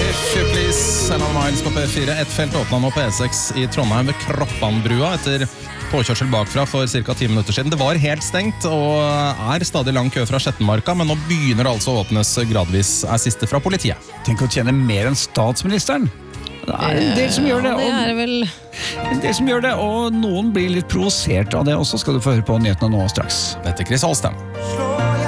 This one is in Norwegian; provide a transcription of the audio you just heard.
If You Please, Ellen Miles på P4. Et felt åpnet nå på E6 i Trondheim ved Kroppanbrua etter påkjørsel bakfra for ca. 10 minutter siden. Det var helt stengt og er stadig lang kø fra Skjettenmarka, men nå begynner det altså å åpnes gradvis, er siste fra politiet. Tenk å tjene mer enn statsministeren. Det er en del som gjør det, det er vel... en del som gjør det, og noen blir litt provosert av det også, skal du få høre på nyhetene nå straks. Dette er Chris Holsten.